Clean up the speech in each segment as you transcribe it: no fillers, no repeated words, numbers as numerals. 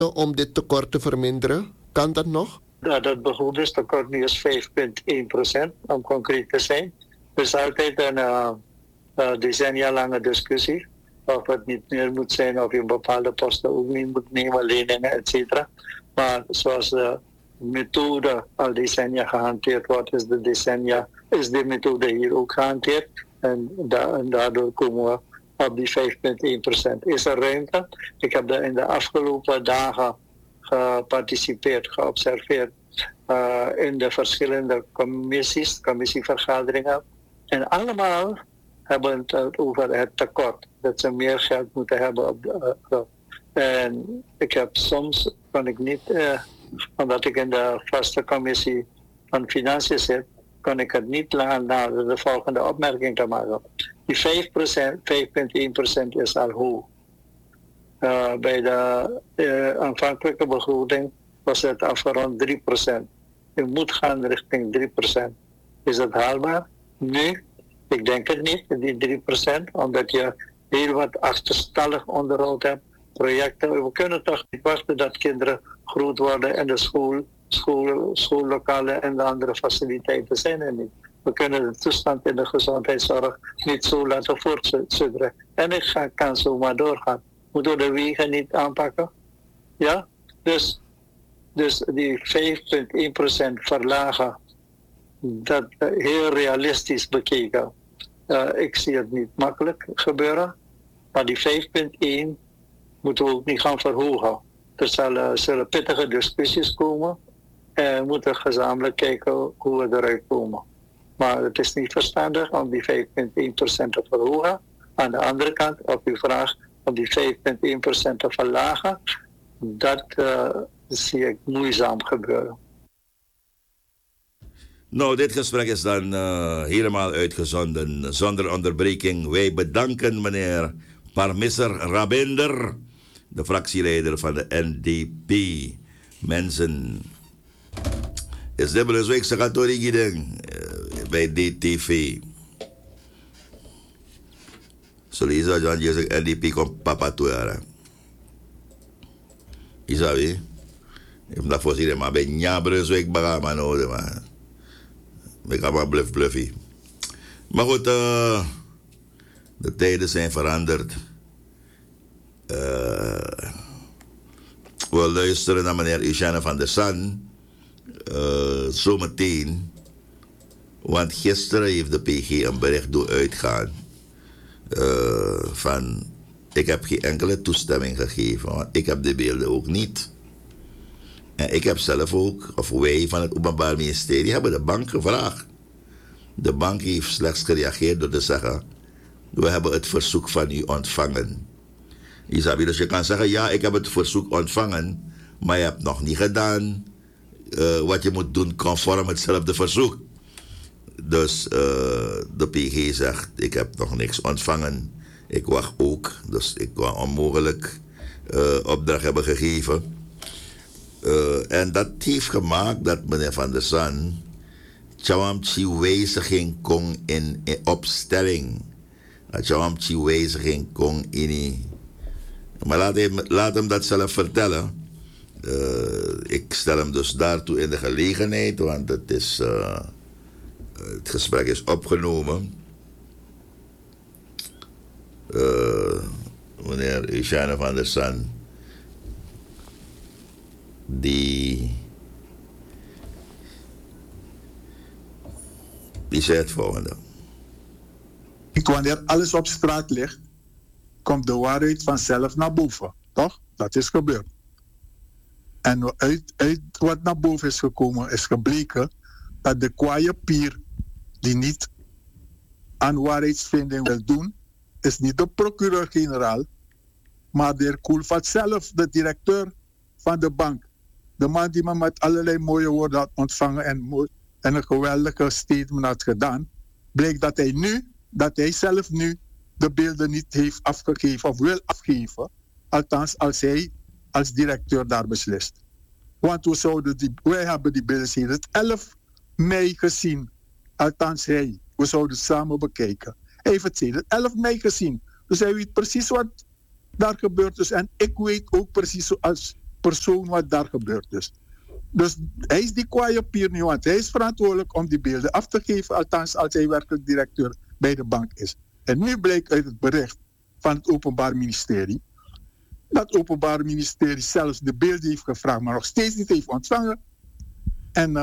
om dit tekort te verminderen? Kan dat nog? Dat begrotingstekort nu is 5,1%, om concreet te zijn. Er is altijd een decennia lange discussie of het niet meer moet zijn, of je bepaalde posten ook niet moet nemen, leningen, et cetera. Maar zoals de methode al decennia gehanteerd wordt, is de methode hier ook gehanteerd. En daardoor komen we op die 5,1%. Is er ruimte? Ik heb in de afgelopen dagen geparticipeerd, geobserveerd in de verschillende commissievergaderingen. En allemaal hebben het over het tekort. Dat ze meer geld moeten hebben. En ik heb soms, kan ik niet, omdat ik in de vaste commissie van Financiën zit, kan ik het niet laten naar de volgende opmerking te maken. Die 5,1% is al hoog. Bij de aanvankelijke begroting was het afgerond 3%. Je moet gaan richting 3%. Is dat haalbaar? Nee, ik denk het niet, die 3%, omdat je heel wat achterstallig onderhoud hebt. Projecten. We kunnen toch niet wachten dat kinderen groot worden en de schoollokalen en de andere faciliteiten zijn er niet. We kunnen de toestand in de gezondheidszorg niet zo laten voortsudderen. En ik kan zomaar doorgaan. Moeten we de wegen niet aanpakken? Ja? Dus die 5,1% verlagen, dat heel realistisch bekeken. Ik zie het niet makkelijk gebeuren. Maar die 5,1 moeten we ook niet gaan verhogen. Er zullen pittige discussies komen. En we moeten gezamenlijk kijken hoe we eruit komen. Maar het is niet verstandig om die 5,1% te verhogen. Aan de andere kant, op uw vraag, om die 5,1% te verlagen, dat zie ik moeizaam gebeuren. Nou, dit gesprek is dan helemaal uitgezonden, zonder onderbreking. Wij bedanken meneer Parmisser Rabinder, de fractieleider van de NDP. Mensen, is de Brunswijkse katholieke ding bij DTV. Zullen je zeggen, je zegt NDP komt papa toe, ja. Je sabi? Ik heb dat voorzien, maar bij Nya Brunswijk baga man houden, man. Ik ga maar bluffie. Maar goed, de tijden zijn veranderd. We luisteren naar meneer Eugène van der San. Zometeen. Want gisteren heeft de PG een bericht doen uitgaan. Van, ik heb geen enkele toestemming gegeven. Want ik heb de beelden ook niet. En ik heb zelf ook, of wij van het Openbaar Ministerie, hebben de bank gevraagd. De bank heeft slechts gereageerd door te zeggen, we hebben het verzoek van u ontvangen. Isabi, dus je kan zeggen, ja, ik heb het verzoek ontvangen, maar je hebt nog niet gedaan wat je moet doen conform hetzelfde verzoek. Dus de PG zegt, ik heb nog niks ontvangen. Ik wacht ook, dus ik kan onmogelijk opdracht hebben gegeven. En dat heeft gemaakt dat meneer Van der San Chawamchi wijziging kon in opstelling. Chawamchi wijziging kon in. Maar laat hem dat zelf vertellen. Ik stel hem dus daartoe in de gelegenheid, want het gesprek is opgenomen. Meneer Eugène van der San, die zei het volgende. Wanneer alles op straat ligt, komt de waarheid vanzelf naar boven. Toch? Dat is gebeurd. En uit wat naar boven is gekomen, is gebleken dat de kwaaie pier die niet aan waarheidsvinding wil doen, is niet de procureur-generaal, maar de heer Koelvat zelf, de directeur van de bank. De man die me met allerlei mooie woorden had ontvangen en een geweldige statement had gedaan, bleek dat hij zelf nu de beelden niet heeft afgegeven of wil afgeven, althans als hij als directeur daar beslist. Want wij hebben die beelden sinds het 11 mei gezien, althans hij. We zouden het samen bekijken. Hij heeft het sinds het 11 mei gezien. Dus hij weet precies wat daar gebeurd is. En ik weet ook precies zoals persoon wat daar gebeurd is. Dus hij is die kwaaie pier nu, want hij is verantwoordelijk om die beelden af te geven, althans als hij werkelijk directeur bij de bank is. En nu blijkt uit het bericht van het Openbaar Ministerie dat het Openbaar Ministerie zelfs de beelden heeft gevraagd, maar nog steeds niet heeft ontvangen. En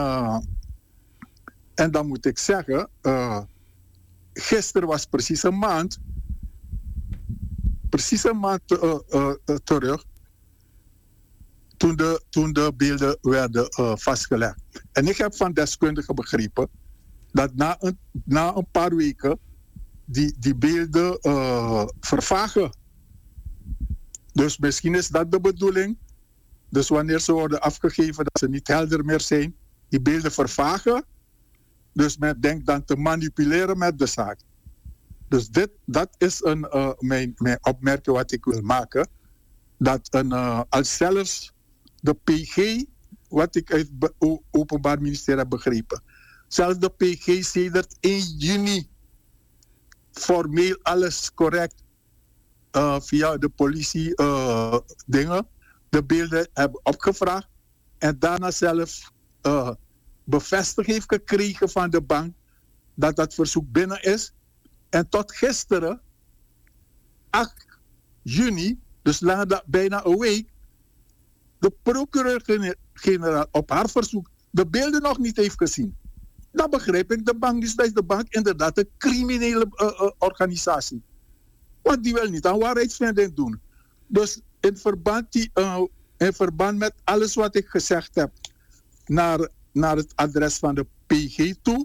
dan moet ik zeggen, gisteren was precies een maand terug toen de beelden werden vastgelegd. En ik heb van deskundigen begrepen dat na een paar weken die beelden vervagen. Dus misschien is dat de bedoeling. Dus wanneer ze worden afgegeven dat ze niet helder meer zijn, die beelden vervagen. Dus men denkt dan te manipuleren met de zaak. Dus dat is mijn opmerking wat ik wil maken. Dat als zelfs de PG, wat ik uit het Openbaar Ministerie heb begrepen, zelfs de PG sedert 1 juni formeel alles correct via de politie dingen, de beelden hebben opgevraagd en daarna zelf bevestigd heeft gekregen van de bank dat dat verzoek binnen is. En tot gisteren, 8 juni, dus bijna een week, de procureur-generaal op haar verzoek de beelden nog niet heeft gezien. Dan begrijp ik de bank, dus dat is de bank inderdaad een criminele organisatie. Want die wil niet aan waarheidsvinding doen. Dus in verband met alles wat ik gezegd heb naar het adres van de PG toe,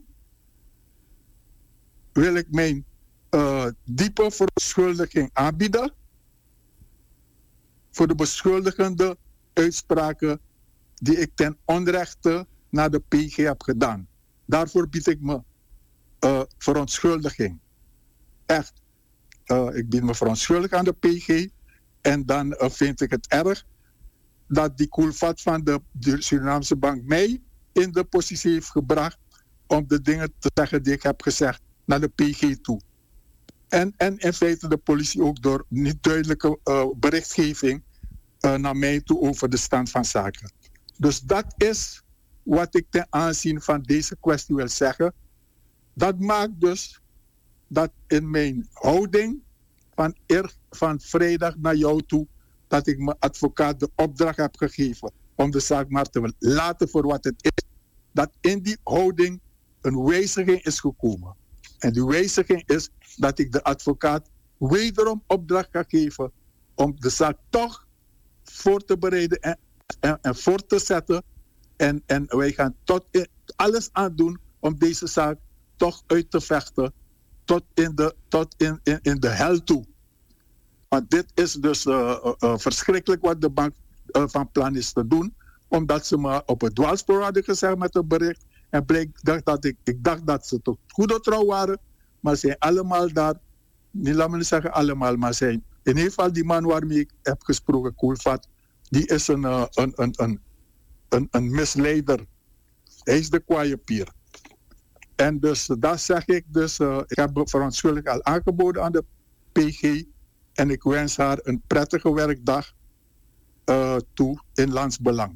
wil ik mijn diepe verontschuldiging aanbieden voor de beschuldigende uitspraken die ik ten onrechte naar de PG heb gedaan. Daarvoor bied ik me verontschuldiging. Echt. Ik bied me verontschuldiging aan de PG. En dan vind ik het erg dat die koelvat van de Surinaamse Bank mij in de positie heeft gebracht om de dingen te zeggen die ik heb gezegd naar de PG toe. En in feite de politie ook door niet duidelijke berichtgeving naar mij toe over de stand van zaken. Dus dat is wat ik ten aanzien van deze kwestie wil zeggen. Dat maakt dus dat in mijn houding van vrijdag naar jou toe, dat ik mijn advocaat de opdracht heb gegeven om de zaak maar te laten voor wat het is. Dat in die houding een wijziging is gekomen. En die wijziging is dat ik de advocaat wederom opdracht ga geven om de zaak toch voor te bereiden en voor te zetten. En wij gaan alles aan doen om deze zaak toch uit te vechten tot in de hel toe. Want dit is dus verschrikkelijk wat de bank van plan is te doen. Omdat ze me op het dwaalspoor hadden gezegd met een bericht. En ik dacht dat ze tot goede trouw waren. Maar zijn allemaal daar, niet laat me zeggen allemaal, maar zijn in ieder geval die man waarmee ik heb gesproken, Koelvat, die is een misleider. Hij is de kwaaie pier. En dus dat zeg ik. Dus ik heb verontschuldiging al aangeboden aan de PG. En ik wens haar een prettige werkdag toe in landsbelang.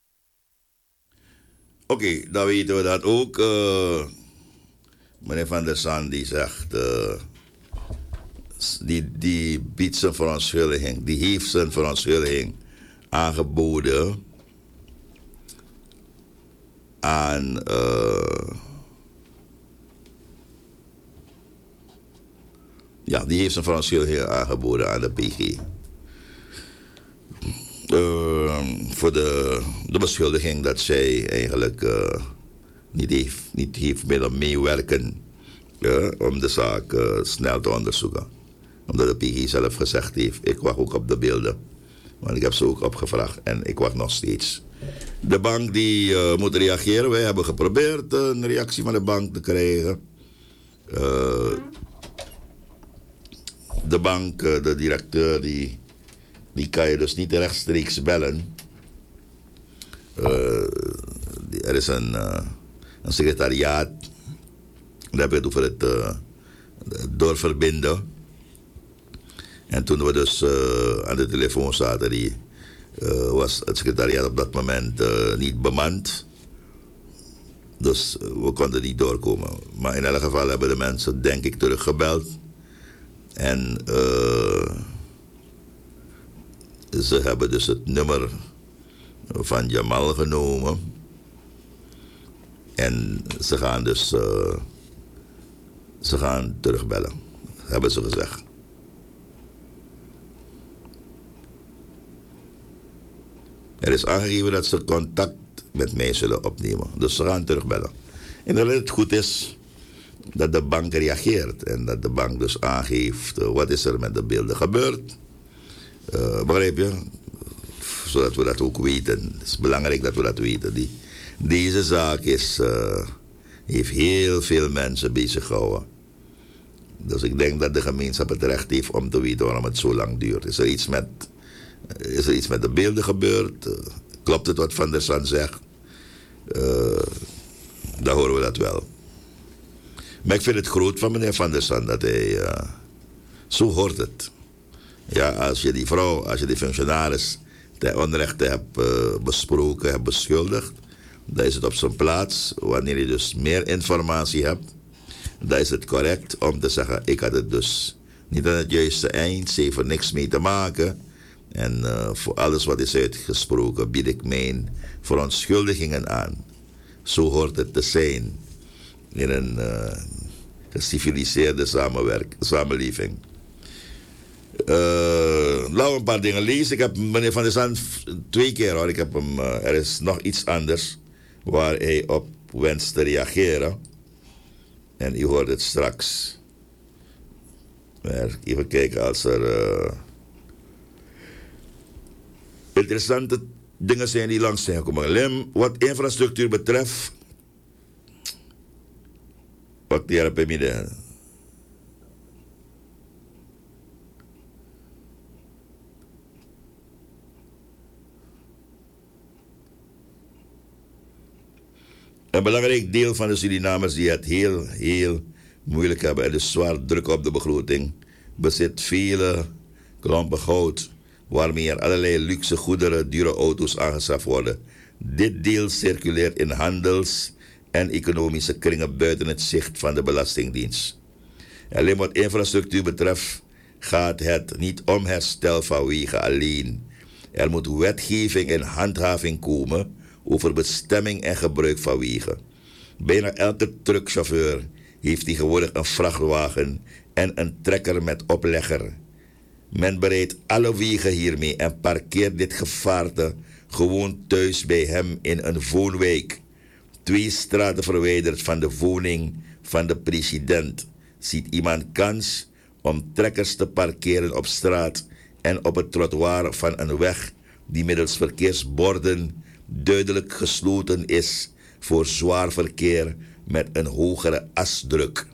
Oké, dan weten we dat ook. Meneer Van der Sand die zegt, die biedt zijn verontschuldiging, die heeft zijn verontschuldiging aangeboden aan die heeft zijn verontschuldiging aangeboden aan de PG. Voor de beschuldiging dat zij eigenlijk niet heeft willen meewerken om de zaak snel te onderzoeken. Omdat de PG zelf gezegd heeft, ik wacht ook op de beelden. Want ik heb ze ook opgevraagd en ik wacht nog steeds. De bank die moet reageren. Wij hebben geprobeerd een reactie van de bank te krijgen. De bank, de directeur, die kan je dus niet rechtstreeks bellen. Er is een secretariaat. Daar heb je het over het doorverbinden. En toen we dus aan de telefoon zaten, was het secretariaat op dat moment niet bemand. Dus we konden niet doorkomen. Maar in elk geval hebben de mensen, denk ik, teruggebeld. En ze hebben dus het nummer van Jamal genomen. En ze gaan dus ze gaan terugbellen, hebben ze gezegd. Er is aangegeven dat ze contact met mij zullen opnemen. Dus ze gaan terugbellen. En dat het goed is dat de bank reageert. En dat de bank dus aangeeft wat is er met de beelden gebeurd. Begrijp je? Zodat we dat ook weten. Het is belangrijk dat we dat weten. Deze zaak heeft heel veel mensen bezig gehouden. Dus ik denk dat de gemeenschap het recht heeft om te weten waarom het zo lang duurt. Is er iets met de beelden gebeurd? Klopt het wat Van der San zegt? Dan horen we dat wel. Maar ik vind het groot van meneer Van der San dat hij... zo hoort het. Ja, als je die vrouw, als je die functionaris ten onrechte hebt besproken, hebt beschuldigd, dan is het op zijn plaats. Wanneer je dus meer informatie hebt, dan is het correct om te zeggen, ik had het dus niet aan het juiste eind, ze heeft er niks mee te maken. En voor alles wat is uitgesproken bied ik mijn verontschuldigingen aan. Zo hoort het te zijn in een geciviliseerde samenleving. Laten we een paar dingen lezen. Ik heb meneer Van der San 2 keer hoor. Ik heb hem, er is nog iets anders waar hij op wenst te reageren. En u hoort het straks. Maar even kijken als er interessante dingen zijn die langs zijn gekomen. Lem, wat infrastructuur betreft. Pak die er midden. Een belangrijk deel van de Surinamers die het heel moeilijk hebben en dus zwaar druk op de begroting, bezit vele klompen goud waarmee er allerlei luxe goederen, dure auto's aangeschaft worden. Dit deel circuleert in handels- en economische kringen buiten het zicht van de Belastingdienst. Alleen wat infrastructuur betreft gaat het niet om herstel van wegen alleen. Er moet wetgeving en handhaving komen over bestemming en gebruik van wegen. Bijna elke truckchauffeur heeft tegenwoordig een vrachtwagen en een trekker met oplegger. Men bereidt alle wegen hiermee en parkeert dit gevaarte gewoon thuis bij hem in een woonwijk. 2 straten verwijderd van de woning van de president ziet iemand kans om trekkers te parkeren op straat en op het trottoir van een weg die middels verkeersborden duidelijk gesloten is voor zwaar verkeer met een hogere asdruk.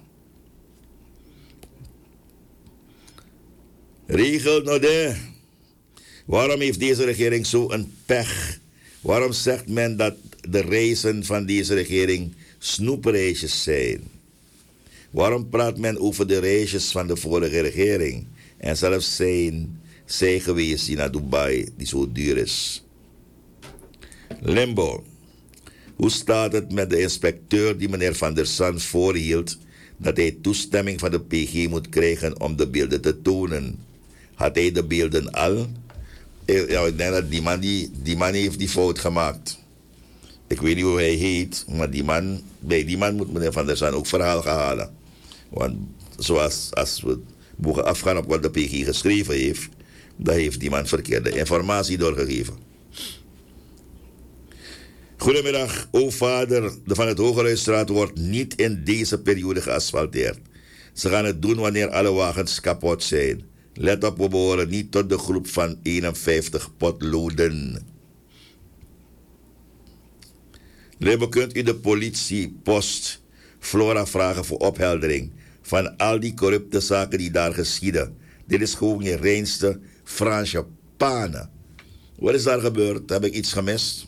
Regel nou de. Waarom heeft deze regering zo een pech? Waarom zegt men dat de reizen van deze regering snoepreisjes zijn? Waarom praat men over de reisjes van de vorige regering? En zelfs zijn zij geweest die naar Dubai, die zo duur is. Limbo. Hoe staat het met de inspecteur die meneer Van der San voorhield dat hij toestemming van de PG moet krijgen om de beelden te tonen? Had hij de beelden al? Ja, ik denk dat die man heeft die fout gemaakt. Ik weet niet hoe hij heet, maar bij die man moet meneer Van der San ook verhaal gaan halen. Want zoals als we mogen afgaan op wat de PG geschreven heeft, dan heeft die man verkeerde informatie doorgegeven. Goedemiddag, o vader, de Van het Hogerhuisstraat wordt niet in deze periode geasfalteerd. Ze gaan het doen wanneer alle wagens kapot zijn. Let op, we behoren niet tot de groep van 51 potloden. Lebo, kunt u de politiepost Flora vragen voor opheldering van al die corrupte zaken die daar geschieden. Dit is gewoon je reinste Franse panen. Wat is daar gebeurd? Heb ik iets gemist?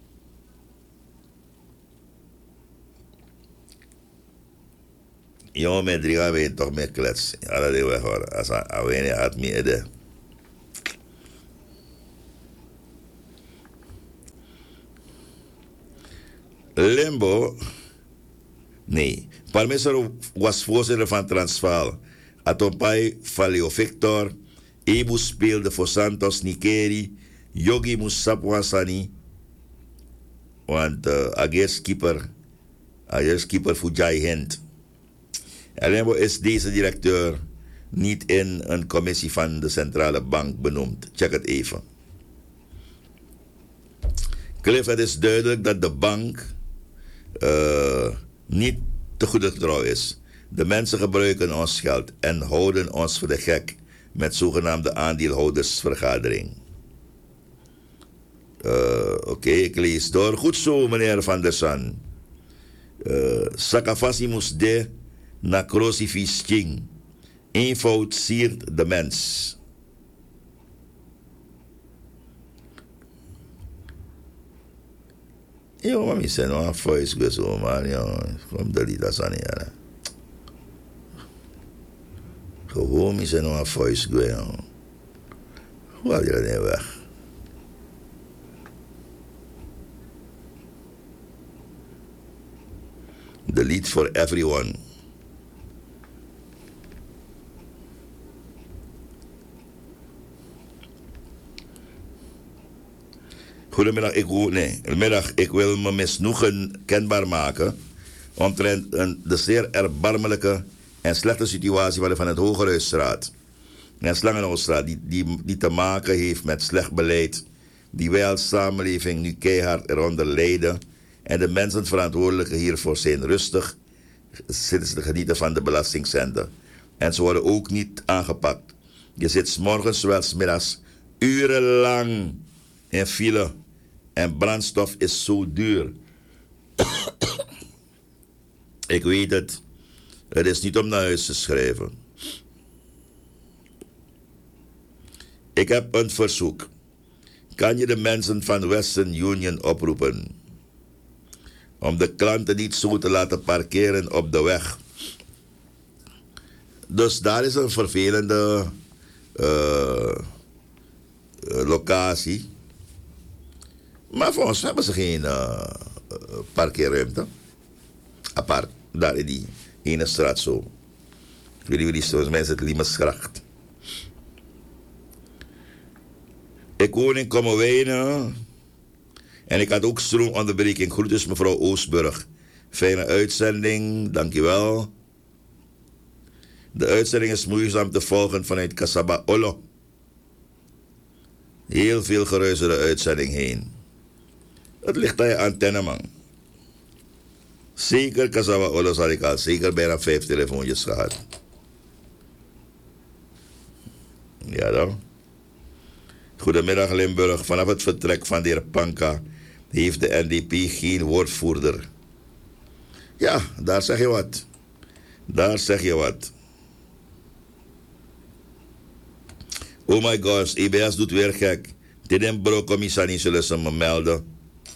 Jongen, met 3 gaan we toch meer kletsen. Ja, dat is weg hoor. Als hij had meer de. Limbo, nee. Parmesor was voorzitter van Transvaal. Atompai Falio Victor. Ebu speelde voor Santos Nikeri. Yogi Musapwasani. Want Agerskeeper voor Jai Hind. Limbo is deze directeur niet in een commissie van de centrale bank benoemd. Check het even. Cliff, het is duidelijk dat de bank niet te goede trouw is. De mensen gebruiken ons geld en houden ons voor de gek met zogenaamde aandeelhoudersvergadering. Oké, ik lees door. Goed zo, meneer Van der San. Sakafasi moest de na crucifix ching. Eenvoud siert de mens. Yo, mami, se no a voice go so man, yo. Kom delete dat aan hier. Gewoon, mi se no a voice go, yo. Hoe had je dat niet weg? Delete for everyone. Goedemiddag, ik wil me misnoegen kenbaar maken omtrent de zeer erbarmelijke en slechte situatie van het Hogerhuisstraat en Slangenhuisstraat die te maken heeft met slecht beleid, die wij als samenleving nu keihard eronder lijden en de mensen verantwoordelijken hiervoor zijn rustig, zitten ze te genieten van de belastingcenten en ze worden ook niet aangepakt. Je zit 's morgens zowel 's middags urenlang in file. En brandstof is zo duur. Ik weet het. Het is niet om naar huis te schrijven. Ik heb een verzoek. Kan je de mensen van Western Union oproepen om de klanten niet zo te laten parkeren op de weg? Dus daar is een vervelende locatie. Maar voor ons hebben ze geen parkeerruimte. Apart, daar in die ene straat zo. Ik weet niet wie die zo is, mensen het Limesgracht. Ik woon in Kommerwijnen. En ik had ook stroomonderbreking. Groetens mevrouw Oostburg. Fijne uitzending, dankjewel. De uitzending is moeizaam te volgen vanuit Kasaba Olo. Heel veel geruis door de uitzending heen. Het ligt aan je antenne, man. Zeker Kasaba Olo zal ik al zeker bijna 5 telefoontjes gehad. Ja dan. Goedemiddag Limburg. Vanaf het vertrek van de heer Panka heeft de NDP geen woordvoerder. Ja, daar zeg je wat. Daar zeg je wat. Oh my gosh, EBS doet weer gek. Dit Bro-commissanie zullen ze me melden.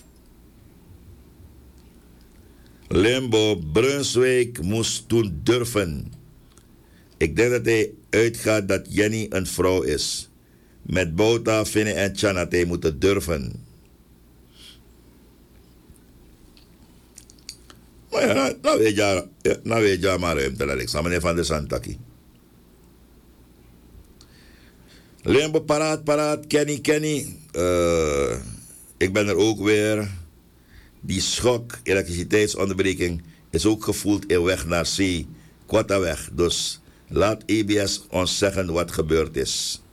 Limbo, Brunswijk moest toen durven. Ik denk dat hij uitgaat dat Jenny een vrouw is. Met Bouta, Finne en Chan had hij moeten durven. Maar ja, nou weet je maar ruimte, Alexa. Meneer Van der Santaki. Limbo, paraat, Kenny. Ik ben er ook weer. Die schok, elektriciteitsonderbreking, is ook gevoeld in weg naar zee. Quattaweg. Dus laat EBS ons zeggen wat gebeurd is.